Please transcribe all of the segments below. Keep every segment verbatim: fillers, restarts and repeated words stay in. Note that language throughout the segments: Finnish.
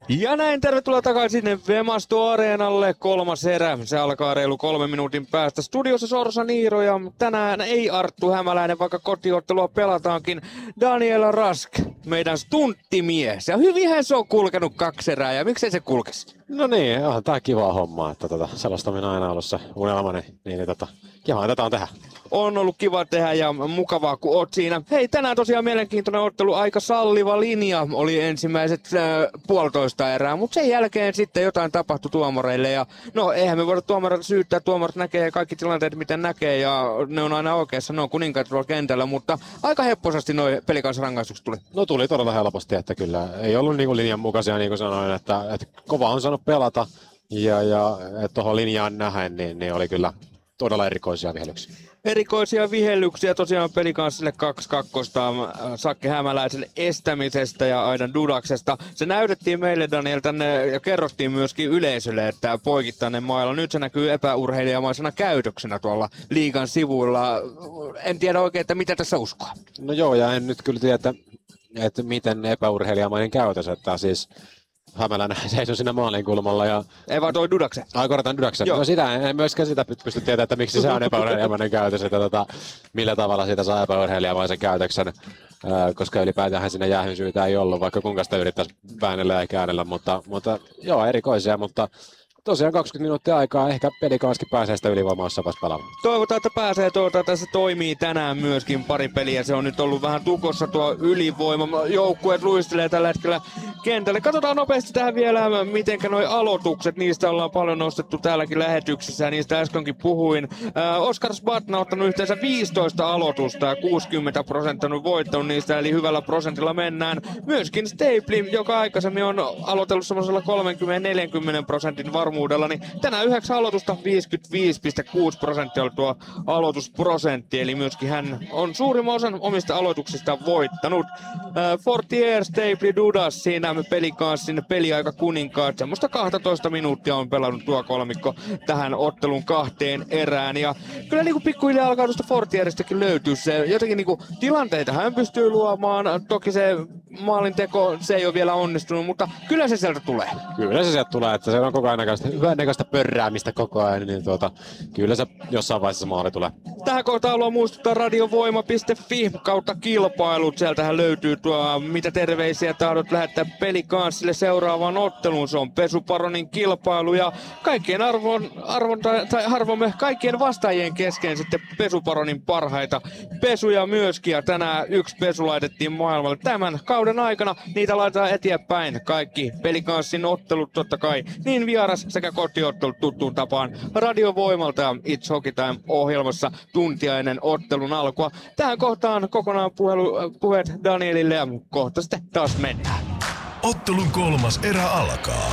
Ja näin tervetuloa takaisin Vemasto-areenalle. Kolmas erä. Se alkaa reilu kolmen minuutin päästä. Studiossa Sorsa Niiro ja tänään ei Arttu Hämäläinen, vaikka kotiottelua pelataankin. Daniel Rask, meidän stunttimies. Ja hyvinhän se on kulkenut kaksi erää ja miksei se kulkisi? No niin, onhan tää kivaa hommaa, että tota, sellaista on aina ollut se unelmani, niin, niin tota, kiva tätä on tehdä. On ollut kiva tehdä ja mukavaa kun oot siinä. Hei, tänään tosiaan mielenkiintoinen ottelu, aika salliva linja oli ensimmäiset äh, puolitoista erää, mutta sen jälkeen sitten jotain tapahtui tuomareille ja no eihän me voida tuomareita syyttää, tuomarit näkee kaikki tilanteet miten näkee ja ne on aina oikeassa, ne on kuninkaat tuolla kentällä, mutta aika hepposasti noi pelikansrangaistukset tuli. No tuli todella helposti, että kyllä ei ollut niinku linjan mukaisia niin kuin sanoin, että, että kova on saanut pelata ja, ja että tuohon linjaan nähen, niin, niin oli kyllä todella erikoisia vihelyksiä. Erikoisia vihellyksiä tosiaan pelikanssille kaksi kakkosta Sakke Hämäläisen estämisestä ja Aidan Dudaksesta. Se näytettiin meille, Daniel, tänne ja kerrottiin myöskin yleisölle, että poikittainen mailla. Nyt se näkyy epäurheilijamaisena käytöksenä tuolla liigan sivuilla. En tiedä oikein, että mitä tässä uskoa. No joo, ja en nyt kyllä tiedä, että, että miten epäurheilijamainen käytös, että siis Hämäläinen seisoi siinä maalin kulmalla ja... Ei vaan toi Dudaksen. Ai korjataan Dudaksen. No sitä, en myöskään sitä pysty tietämään, että miksi se on epäurheilijamainen käytös, että tota, millä tavalla siitä saa epäurheilijamaisen käytöksen, ää, koska ylipäätään siinä jäähyn syytä ei ollut, vaikka kuinka sitä yrittäisi väännellä ja käännellä, mutta, mutta joo, erikoisia, mutta tosiaan kaksikymmentä minuuttia aikaa, ehkä pelikanskin pääsee sitä ylivoimassa vasta pelaamaan. Toivotaan, että pääsee tuota, tässä toimii tänään myöskin pari peliä. Se on nyt ollut vähän tukossa tuo ylivoima. Joukkueet luistelee tällä hetkellä kentälle. Katsotaan nopeasti tähän vielä, mitenkä noi aloitukset. Niistä ollaan paljon nostettu täälläkin lähetyksessä ja niistä äskenkin puhuin. Äh, Oskar Sbatna on ottanut yhteensä viisitoista aloitusta ja kuusikymmentä prosenttia on voittanut niistä, eli hyvällä prosentilla mennään. Myöskin Stapli, joka aikaisemmin on aloitellut semmoisella kolmekymmentä neljäkymmentä prosentin varmuudella. Niin tänään yhdeksän aloitusta, viisikymmentäviisi pilkku kuusi prosenttia oli tuo aloitusprosentti, eli myöskin hän on suurimman osan omista aloituksista voittanut. Äh, Fortier, Stapli, Dudas siinä pelikanssin peliaika kuninkaat, semmoista kaksitoista minuuttia on pelannut tuo kolmikko tähän ottelun kahteen erään, ja kyllä niinku pikkuhiljaa alkaa tuosta Fortieristakin löytyy se, jotenkin niinku tilanteita hän pystyy luomaan, toki se maalinteko, se ei ole vielä onnistunut, mutta kyllä se sieltä tulee. Kyllä se sieltä tulee, että se on koko ajan näköistä, hyvän näköistä pörräämistä koko ajan, niin tuota, kyllä se jossain vaiheessa maali tulee. Tähän kohtaan haluan muistuttaa radiovoima piste fi kautta kilpailut. Sieltähän löytyy tuo, mitä terveisiä tahdot lähettää pelikanssille seuraavaan otteluun. Se on Pesuparonin kilpailu ja kaikkien arvon, arvon tai, tai arvomme kaikkien vastaajien kesken sitten Pesuparonin parhaita pesuja myöskin. Ja tänään yksi pesu laitettiin maailmalle tämän kauden aikana. Niitä laitetaan eteenpäin. Kaikki pelikanssin ottelut totta kai. Niin vieras sekä kotiottelut tuttuun tapaan radiovoimalta ja It's Hockey Time -ohjelmassa tuntia ennen ottelun alkua. Tähän kohtaan kokonaan puhelu, puheet Danielille ja kohta sitten taas mennään. Ottelun kolmas erä alkaa.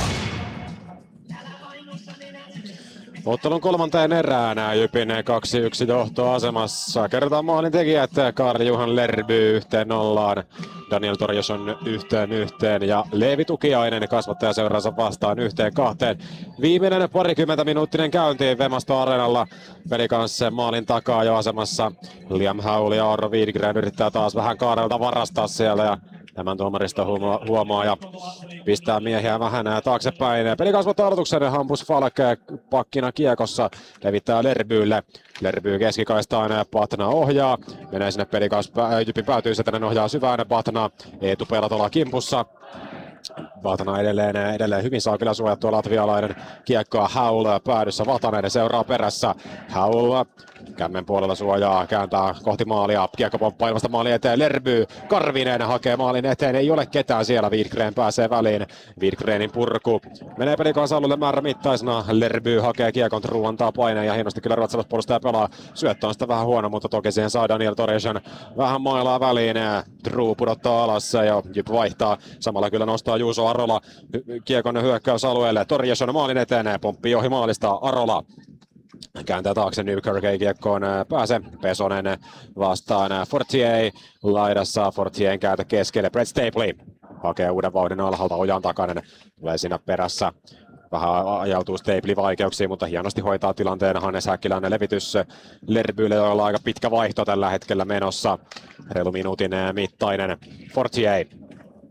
Ottelun kolmanteen erään Jypin kaksi yksi johtoasemassa. Kerrotaan maalin tekijät Karl-Juhan Lerby yhteen nollaan. Daniel Torjosson yhteen yhteen ja Leevi Tukiainen kasvattajaseuraansa vastaan yhteen kahteen. Viimeinen parikymmentä minuuttinen käynti Vemasto-areenalla. Peli kanssa maalin takaa jo asemassa. Liam Howell ja Aaro Widgren yrittää taas vähän Kaarelta varastaa siellä ja tämän tuomaristo huomaa ja pistää miehiä vähän taaksepäin. Peli kasvattaa aloituksen, Hampus Falk pakkina kiekossa, levittää Lerbylle. Lerby keskikaistaan, Patna ohjaa. Menee sinne pelikanssa, Jypin päätyy se tänne ohjaa syvään, Patna Eetu Pelatola kimpussa. Vatana edelleen, edelleen hyvin saa kyllä suojattua latvialainen kiekkoa. Howell päädyssä, Vatanen seuraa perässä. Howell kämmen puolella suojaa, kääntää kohti maalia. Kiekko pomppaa ilmasta maalin eteen. Lerby Karvinen hakee maalin eteen. Ei ole ketään siellä. Widgren pääsee väliin. Widgrenin purku menee pelikanssa alueelle määrämittaisena. Lerby hakee kiekon, True antaa paineen ja hienosti kyllä ruotsalaispuolustaja pelaa. Syöttö on sitä vähän huono, mutta toki siihen saa Daniel Torjosson vähän mailaa väliin. True pudottaa alas ja Jyp vaihtaa. Samalla kyllä nostaa Juuso Arola kiekon hyökkäysalueelle. Torjosson maalin eteen, pomppii ohi maalista. Arola kääntää taakse, Newkirk ei kiekkoon pääse. Pesonen vastaan Fortier laidassa. Fortien kääntö keskelle. Brett Stapley hakee uuden vauhdin alhaalta. Ojan Takanen tulee siinä perässä. Vähän ajautuu Stapley vaikeuksiin, mutta hienosti hoitaa tilanteen. Hannes Häkkiläinen levitys Lerbylle, jolla on aika pitkä vaihto tällä hetkellä menossa. Reilu minuutin mittainen. Fortier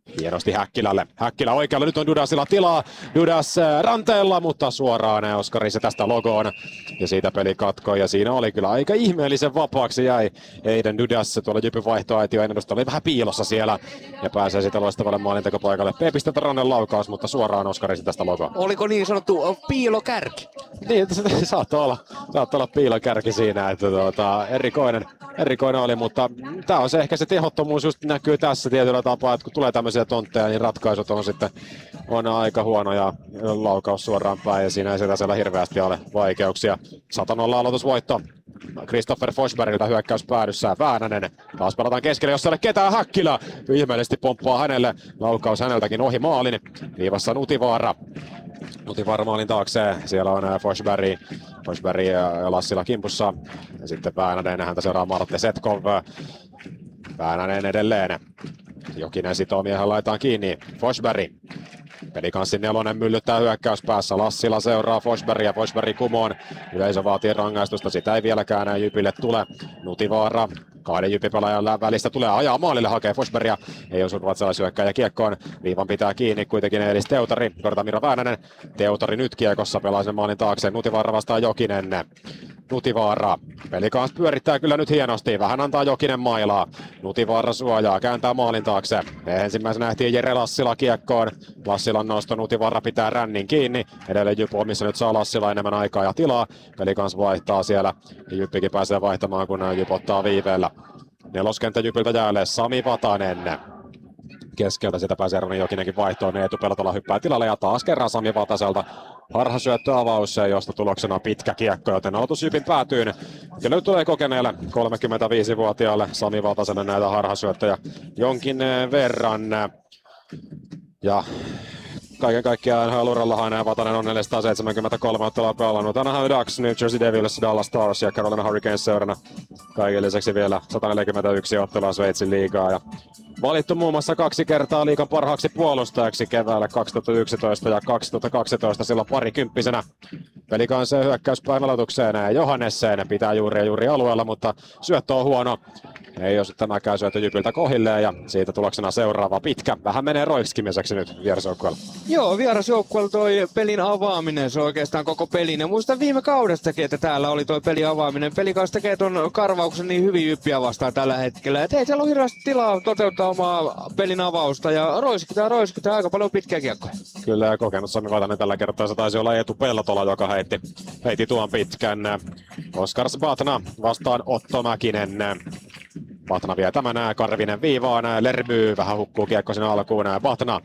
Hienosti Häkkilälle. Häkkilä oikealla, nyt on Dudasilla tilaa. Dudas ranteella, mutta suoraan Oskari se tästä logoon. Ja siitä peli katkoi ja siinä oli kyllä aika ihmeellisen vapaaksi jäi Eiden Dudas. Tuolla Jypyn vaihtoaitio ennusta oli vähän piilossa siellä. Ja pääsee sitten loistavalle maalintekopaikalle. P-pistettä Rannen laukaus, mutta suoraan Oskari se tästä logoon. Oliko niin sanottu piilokärki? Niin, se saattoi olla, saattoi olla piilokärki siinä, että tuota, erikoinen, erikoinen oli, mutta tää on se ehkä se tehottomuus just näkyy tässä tietyllä tapaa, että kun tulee tämmöisiä tontteja, niin ratkaisut on sitten on aika huonoja, laukaus suoraan päin ja siinä ei sitä siellä hirveästi ole vaikeuksia. sata nolla aloitusvoitto Christopher Forsbergiltä hyökkäys päädyssä. Väänänen taas pelataan keskelle, jos ei ole ketään. Häkkilä ihmeellisesti pomppaa hänelle, laukaus häneltäkin ohi maalin, viivassa Nutivaara. Nutivaara maalin taakse, siellä on Forsberg, Forsberg ja Lassila kimpussa. Ja sitten Väänänen, häntä seuraa Marte Setkov. Väänänen edelleen. Jokinen sitoo miehen laitaan kiinni. Forsberg. Pelikanssin nelonen myllyttää hyökkäyspäässä. Lassila seuraa Forsbergia. Forsberg kumoon. Yleisö vaatii rangaistusta. Sitä ei vieläkään Jypille tule. Nutivaara. Kahden Jyppi-pelaajan välistä tulee ajaa maalille, hakee Forsbergia. Ei osu ruotsalaishyökkääjä kiekkoon. Viivan pitää kiinni kuitenkin Elis Teutari. Korta Miro Väänänen. Teutari nyt kiekossa pelaa sen maalin taakse. Nutivaara vastaa Jokinen. Nutivaara. Pelikans pyörittää kyllä nyt hienosti. Vähän antaa Jokinen mailaa. Nutivaara suojaa. Kääntää maalin taakse. Ensimmäisenä nähtiin Jere Lassila kiekkoon. Lassilan nosto. Nutivaara pitää rännin kiinni. Edelleen Jypo, missä nyt saa Lassila enemmän aikaa ja tilaa. Pelikans vaihtaa siellä. Jyppikin pääsee vaihtamaan, kun Jyp ottaa viiveellä. Neloskenttä Jypiltä jälleen Sami Vatanen. Keskeltä sitä pääsee Roni Jokinenkin vaihtoon. Eetu Peltola hyppää tilalle ja taas kerran Sami Vataselta harhasyöttö avaus, josta tuloksena pitkä kiekko, joten aloitus Jypin päätyyn. Ja nyt tulee kokeneelle kolmekymmentäviisivuotiaalle Sami Vataselle näitä harhasyöttöjä jonkin verran. Ja kaiken kaikkiaan N H L-urallahan Vatanen on neljäsataaseitsemänkymmentäkolme ottelua pelannut. Anaheim Ducks, New Jersey Devils, Dallas Stars ja Carolina Hurricanes seurana. Kaiken lisäksi vielä sata neljäkymmentäyksi ottelua Sveitsin liigaa. Ja valittu muun muassa kaksi kertaa liigan parhaaksi puolustajaksi keväällä kaksituhattayksitoista ja kaksituhattakaksitoista silloin parikymppisenä. Pelikansien hyökkäyspään aloitukseen Johannesen pitää juuri ja juuri alueella, mutta syöttö on huono. Ei ole tämäkään syöttö Jypiltä kohilleen ja siitä tuloksena seuraava pitkä. Vähän menee roiskimiseksi nyt vierasjoukkueella. Joo, vierasjoukkueella toi pelin avaaminen, se on oikeastaan koko pelin. Ja muistan viime kaudestakin, että täällä oli toi pelin avaaminen. Pelikas tekee ton karvauksen niin hyvin Jyppiä vastaan tällä hetkellä. Et ei siellä ole hirveästi tilaa toteuttaa omaa pelin avausta ja roiskitaan, roiskitaan aika paljon pitkiä kiekkoja. Kyllä ja kokenut Sami Vatanen tällä kertaa. Se taisi olla Eetu Peltola, joka heitti, heitti tuon pitkän. Oskars Batna vastaan Otto Mäkinen. Batna vie tämän Karvinen viivaan. Lerby vähän hukkuu kiekko sinne alkuun. Batna.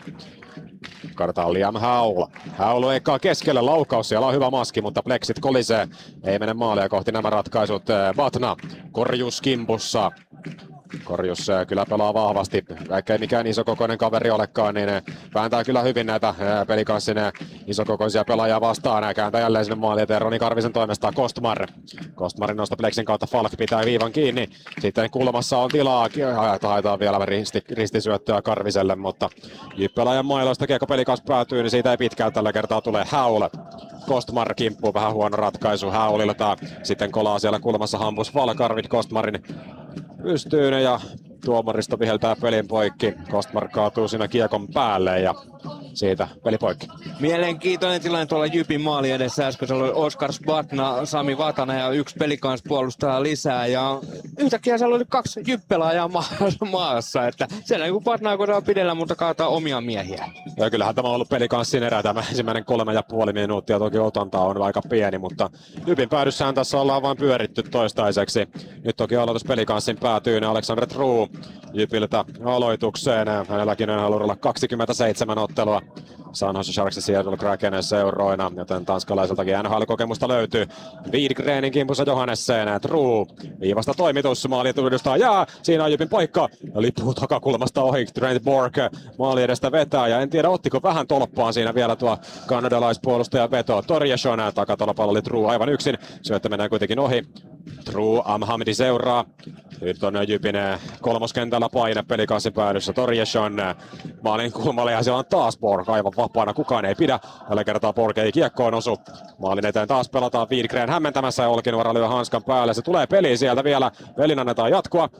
Kartaa Liam Haul. Haul eikaa keskelle, laukaus, siellä on hyvä maski, mutta pleksit kolisee. Ei mene maalia kohti nämä ratkaisut. Batna, Korjus kimpussa. Korjus kyllä pelaa vahvasti, vaikka ei mikään isokokoinen kaveri olekaan, niin vääntää kyllä hyvin näitä Pelikanssin isokokoisia pelaajia vastaan. Kääntää jälleen sinne maali eteen Roni Karvisen toimesta Kostmar. Kostmarin nosto Plexin kautta Falk pitää viivan kiinni. Sitten kulmassa on tilaa, haetaan vielä risti, ristisyöttöä Karviselle, mutta Jyppelaajan mailoista kiekko Pelikans päätyy, niin siitä ei pitkään tällä kertaa tulee Haul. Kostmar kimppuu, vähän huono ratkaisu Haulilta. Sitten kolaa siellä kulmassa hampus Falk Arvid Kostmarin pystyyn ja tuomaristo viheltää pelin poikki. Kostmar kaatuu siinä kiekon päälle ja siitä peli poikki. Mielenkiintoinen tilanne tuolla Jypin maali edessä. Äsken se oli Oskars Batna, Sami Vatanen ja yksi Pelikans puolustaa lisää. Ja yhtäkkiä siellä oli kaksi Jyppelaajaa ma- maassa. Että siellä niin kuin Batnaa koetaan pidellä, mutta kaataa omia miehiä. Ja kyllähän tämä on ollut Pelikanssin erä. Tämä ensimmäinen kolme ja puoli minuuttia. Toki otanta on aika pieni, mutta Jypin päädyssään tässä ollaan vain pyöritty toistaiseksi. Nyt toki aloitus Pelikanssin päätyy. Alexander True Jypiltä aloitukseen. Hänelläkin on halunnut olla kaksikymmentäseitsemän ottelua San Jose Sharksin Seattle Krakenin seuroina, joten tanskalaiseltakin N H L-kokemusta löytyy. Widgrenin kimpussa Johannesen, True, viivasta toimitus, maali etuudestaan jää, siinä on Jypin paikka, lippuu takakulmasta ohi, Trent Bork maali edestä vetää, ja en tiedä ottiko vähän tolppaan siinä vielä tuo kanadalaispuolustaja veto. Torjesson takatolpalla oli True aivan yksin, syöttö mennään kuitenkin ohi. True, Amhamdi seuraa. Nyt on Jypin kolmoskentällä paine Pelikanssin päädyssä. Torjesson maalin kulmalle ja siellä on taas Borg aivan vapaana. Kukaan ei pidä. Tällä kertaa Borg ei kiekkoon osu. Maalin eteen taas pelataan Widgren hämmentämässä ja Olkinuora lyö hanskan päälle. Se tulee peliin sieltä vielä. Pelin annetaan jatkua.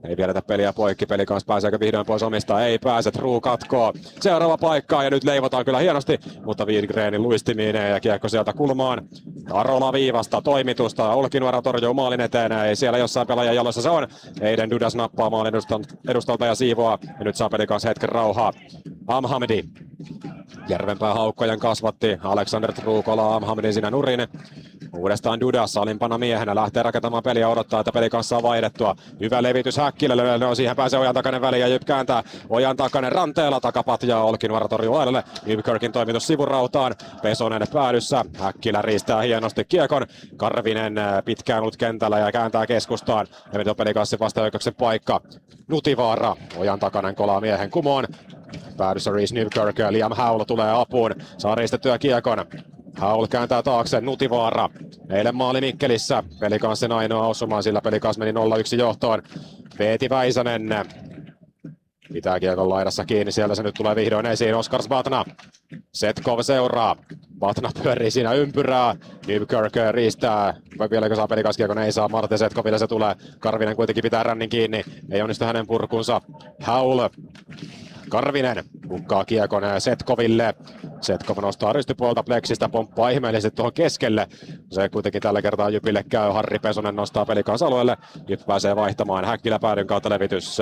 Ei viedetä peliä poikki, peli kanssa pääseekö vihdoin pois omistaa? Ei pääse, True katkoo. Seuraava paikka ja nyt leivotaan kyllä hienosti, mutta Widgrenin luistimiin ja kiekko sieltä kulmaan. Arola viivasta, toimitusta, Olkinuora torjuu maalin eteen, ei siellä jossain pelaajan jalossa se on. Eiden Dudas nappaa maalin edustalta ja siivoaa ja nyt saa peli kanssa hetken rauhaa. Amhamdi. Järvenpää haukkojen kasvatti, Alexander True kolaa Amhamdin siinä nurin. Uudestaan Dudas alimpana miehenä lähtee rakentamaan peliä, odottaa, että peli kanssa on vaihdettua. Hyvä levitys Häkkilälle, no siihen pääsee Ojan takainen väliin ja Jyp kääntää. Ojan takainen ranteella takapatjaa, Olkinuora torjuu ajalle. Newkirkin toimitus sivurautaan, Pesonen päädyssä. Häkkilä riistää hienosti kiekon. Karvinen pitkään ollut kentällä ja kääntää keskustaan. Ja nyt on pelikassin vastahyökkäyksen paikka. Nutivaara, Ojan takainen kolaa miehen kumoon. Päädyssä Reese Newkirk, Liam Howell tulee apuun. Saa riistettyä kiekon. Howell kääntää taakse, Nutivaara. Eilen maali Mikkelissä. Pelikanssin ainoa osumaan, sillä Pelikans meni nolla yksi johtoon. Veeti Väisänen pitää kiekon laidassa kiinni, sieltä se nyt tulee vihdoin esiin. Oskars Batna. Setkov seuraa. Batna pyörii siinä ympyrää. Newkirk riistää. Vai vieläkö saa Pelikans kiekon? Ei saa. Marte Setkoville se tulee. Karvinen kuitenkin pitää rännin kiinni. Ei onnistu hänen purkunsa. Howell. Karvinen hukkaa kiekon Setkoville. Setkov nostaa rystypuolta Plexistä, pomppaa ihmeellisesti tuohon keskelle. Se kuitenkin tällä kertaa Jypille käy. Harri Pesonen nostaa Pelikans alueelle. Jyp pääsee vaihtamaan. Häkkilä päädyn kautta levitys.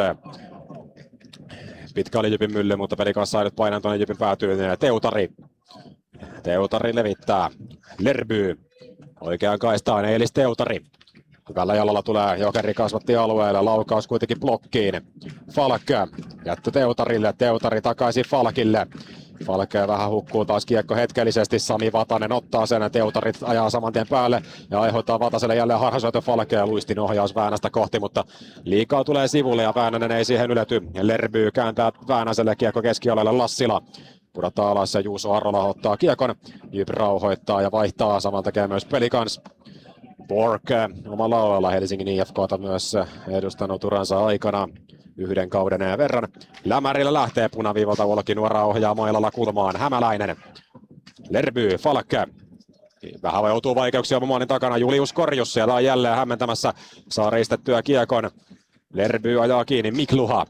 Pitkä oli Jypin mylly, mutta Pelikans sai nyt painan tuonne Jypin päätyyn. Teutari. Teutari levittää. Lerby. Oikeaan kaistaan Eilis Teutari. Hyvällä jalalla tulee Jokeri kasvatti alueelle, laukaus kuitenkin blokkiin. Falk jättö Teutarille, Teutari takaisin Falkille. Falk vähän hukkuu taas kiekko hetkellisesti, Sami Vatanen ottaa sen, Teutarit ajaa saman tien päälle ja aiheuttaa Vataselle jälleen harhasyötö Falk ja luistin ohjaus Väänästä kohti, mutta liikaa tulee sivulle ja Väänänen ei siihen ylety. Lerby kääntää Väänäselle kiekko keskialueelle, Lassila pudottaa alas ja Juuso Arola ottaa kiekon. Jyp rauhoittaa ja vaihtaa, saman tekee myös Pelikans. Bork omalla alueella Helsingin I F K:ta myös edustanut uransa aikana yhden kauden ja verran. Lämärillä lähtee punaviivalta Olkinuora ohjaa mailalla kulmaan. Hämäläinen. Lerby, Falk. Vähän joutuu vaikeuksia oman takana. Julius Korjus siellä on jälleen hämmentämässä. Saa riistettyä kiekon. Lerby ajaa kiinni. Mikluha.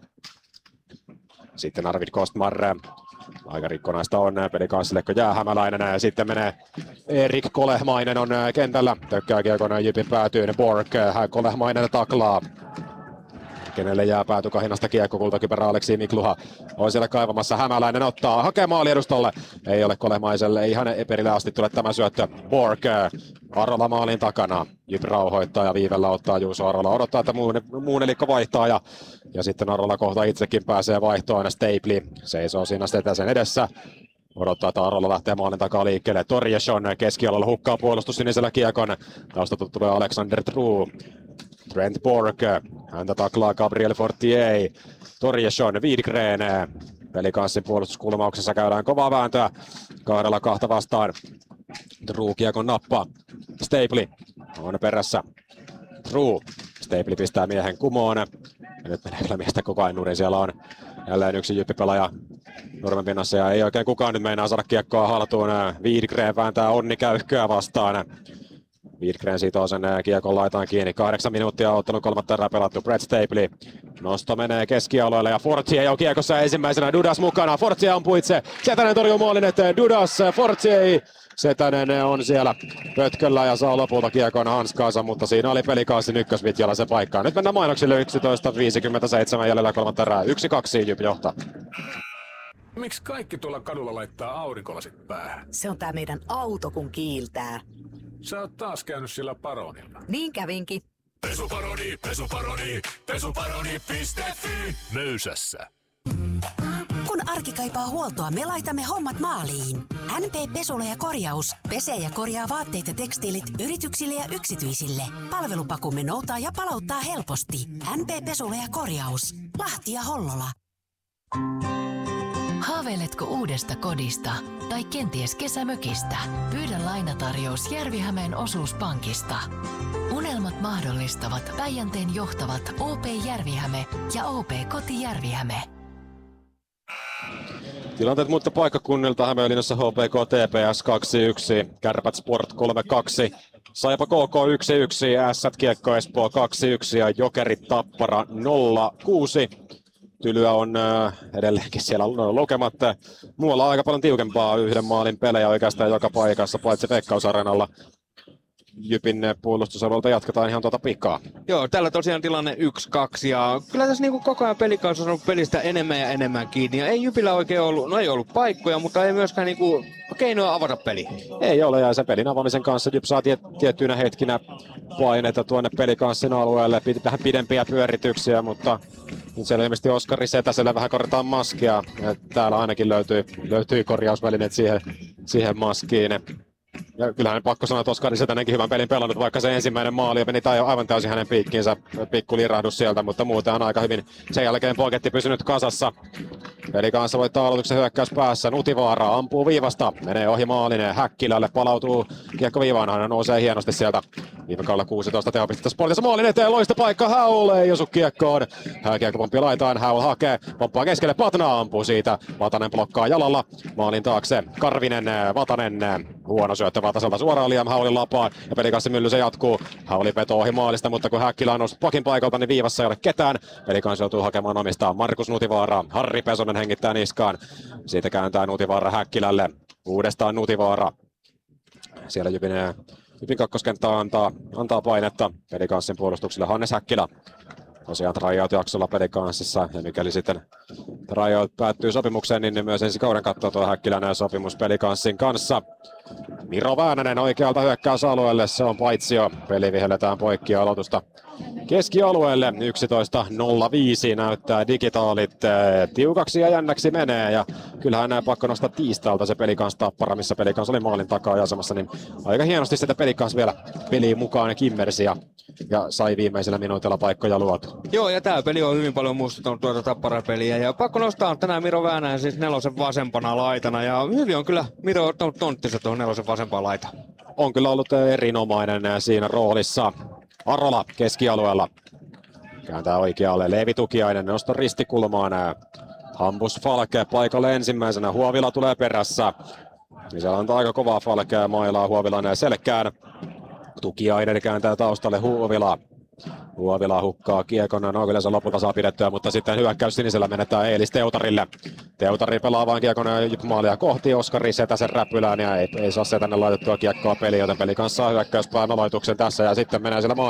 Sitten Arvid Kostmar. Aika rikkonaista on Pelikanssille, kun jää Hämäläinen ja sitten menee Erik Kolehmainen on kentällä. Tökkää kiekon Jypin päätyyn. Bork, Kolehmainen taklaa. Kenelle jää päätykahinasta kiekko, kultakypärä Aleksi Mikluha on siellä kaivamassa. Hämäläinen ottaa, hakee maali edustalle. Ei ole Kolehmaiselle, ihan perille asti tule tämä syöttö. Bork, Arola maalin takana. Jyp rauhoittaa ja viivellä ottaa Juuso Arola. Odottaa, että muun, muun elikko vaihtaa ja, ja sitten Arola kohta itsekin pääsee vaihtoon. Stapeli seisoo siinä sen edessä. Odottaa, että Arola lähtee maalin takaa liikkeelle. Torjesson keskialalla hukkaa puolustus sinisellä kiekon. Taustalta tulee Alexander True. Trent Bork, häntä taklaa Gabriel Fortier. Torjesson, Widgren. Pelikanssin puolustuskulmauksessa käydään kovaa vääntöä. Kahdella kahta vastaan. True kiekon nappaa. Stapeli on perässä. True. Stapeli pistää miehen kumoon. Ja nyt menee kyllä miestä koko ajan nurin. Siellä on jälleen yksi Jyppi-pelaaja nurmen pinnassa ja ei oikein kukaan nyt meinaa saada kiekkoa haltuun. Widgren vääntää Onni Käyhköä vastaan. Widgren sitoo sen kiekon laitaan kiinni. Kahdeksan minuuttia ottelun kolmatta erää pelattu. Brett Stapeli. Nosto menee keskialueelle ja Fortier on kiekossa ensimmäisenä. Dudas mukana. Fortier ampuu itse. Setänen torjuu maalin eteen. Dudas, Fortier. Setänen on siellä pötköllä ja saa lopulta kiekon hanskaansa, mutta siinä oli Pelikanssin ykkösvitjalla se paikka. Nyt mennään mainoksille yksitoista viisikymmentäseitsemän jäljellä kolmatta erää. yksi kaksi Jyp johtaa. Miksi kaikki tuolla kadulla laittaa aurinkolasit päähän? Se on tää meidän auto, kun kiiltää. Sä oot taas käynyt sillä Paronilla. Niin kävinkin. Pesuparoni, pesuparoni, pesuparoni piste fi. Möysässä. Kun arki kaipaa huoltoa, me laitamme hommat maaliin. N P Pesulo ja Korjaus pesee ja korjaa vaatteet ja tekstiilit yrityksille ja yksityisille. Palvelupakumme noutaa ja palauttaa helposti. N P Pesulo ja Korjaus. Lahti ja Hollola. Haaveiletko uudesta kodista tai kenties kesämökistä? Pyydä lainatarjous Järvihämeen osuuspankista. Unelmat mahdollistavat Päijänteen johtavat O P Järvihäme ja O P Koti Järvihäme. Tilanteet muilta paikkakunnilta Hämeenlinnassa H P K T P S kaksi yksi, Kärpät Sport kolme kaksi, Saipa K K yksi yksi, Ässät Kiekko Espoo kaksi yksi ja Jokerit Tappara nolla kuusi. Tylyä on äh, edelleenkin siellä lukemat. Muualla on aika paljon tiukempaa yhden maalin pelejä oikeastaan joka paikassa, paitsi Veikkausareenalla. Jypin puolustusalueelta jatketaan ihan tuota pikaa. Joo, tällä tosiaan tilanne yksi kaksi ja kyllä tässä niinku koko ajan pelikausi on ollut pelistä enemmän ja enemmän kiinni. Ja ei Jypillä oikein ollut, no ei ollut paikkoja, mutta ei myöskään niinku keinoja avata peliä. Ei ole, ja sen pelin avaamisen kanssa Jyp saa tiet, tiettyinä hetkinä paineita tuonne pelikanssin alueelle, vähän pidempiä pyörityksiä, mutta nyt siellä ilmeisesti Oskari Setäselle vähän korjataan maskia. Ja täällä ainakin löytyy, löytyy korjausvälineet siihen, siihen maskiin. Ja kyllähän pakko sanoa, että Oskari Setänenkin hyvän pelin pelannut, vaikka se ensimmäinen maali meni aivan täysin hänen piikkiinsä, pikku lirahdus sieltä, mutta muuten on aika hyvin sen jälkeen poiketti pysynyt kasassa. Peli kanssa voittaa aloituksen hyökkäys päässä, Nutivaara ampuu viivasta, menee ohi maalinen, Häkkilälle palautuu kiekko viivaan, hän nousee hienosti sieltä. Viime kaudella kuusitoista tehopistettä Sportissa maalin eteen, loista paikka Häulle, ei osu kiekkoon. Kiekko pomppii laitaan, Häul hakee, pomppaa keskelle, Patna ampuu siitä, Vatanen blokkaa jalalla, maalin taakse, Karvinen, Vatanen, huono syöttö Vataselta suoraan Liam Haulin lapaan ja pelikanssi mylly se jatkuu. Hauli veto ohi maalista, mutta kun Häkkilä on noussut pakin paikalta, niin viivassa ei ole ketään. Pelikanssi joutuu hakemaan omistaan Markus Nutivaara, Harri Pesonen hengittää niskaan. Siitä kääntää Nutivaara Häkkilälle, uudestaan Nutivaara. Siellä Jypin, Jypin kakkoskenttä antaa, antaa painetta pelikanssin puolustukselle Hannes Häkkilä. Tosiaan tryout-jaksolla pelikanssissa, ja mikäli sitten tryout päättyy sopimukseen, niin myös ensi kauden katsoo tuo Häkkilän sopimus pelikanssin kanssa. Miro Väänänen oikealta hyökkäysalueelle, se on paitsio. Peli vihelletään poikki aloitusta keskialueelle. yksitoista nolla viisi näyttää digitaalit. Tiukaksi ja jännäksi menee, ja kyllähän näin pakko nostaa tiistailta se pelikans Tappara, missä pelikans oli maalin takaa asemassa, niin aika hienosti sitä pelikans vielä peliin mukaan ja kimmersi ja, ja sai viimeisellä minuutilla paikkoja luotu. Joo, ja tää peli on hyvin paljon muistuttanut tuota Tappara-peliä, ja pakko nostaa tänään Miro Väänänen siis nelosen vasempana laitana, ja hyvin on kyllä Miro ottanut tonttinsa tuohon nelosen vasempaan laitaan. On kyllä ollut erinomainen siinä roolissa. Arola keskialueella kääntää oikealle, Leevi Tukiainen nostaa ristikulmaan. Hampus Falke paikalle ensimmäisenä, Huovila tulee perässä. Niin siellä antaa aika kovaa Falkea mailaa Huovilan selkään. Tukiainen kääntää taustalle Huovila. Huovila hukkaa kiekon, no kyllä se lopulta saa pidettyä, mutta sitten hyökkäys sinisellä menetään Eelis Teutarille. Teutari pelaa vain kiekon maalia kohti Oskari Setäsen räpylään ja ei, ei saa Setänen laitettua kiekkoa peliin, joten peli kanssa hyökkäyspään aloituksen tässä ja sitten menee siellä maali.